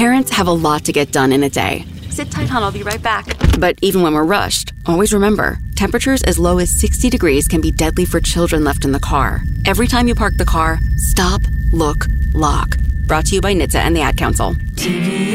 Parents have a lot to get done in a day. Sit tight, hon. I'll be right back. But even when we're rushed, always remember, temperatures as low as 60 degrees can be deadly for children left in the car. Every time you park the car, stop, look, lock. Brought to you by NHTSA and the Ad Council.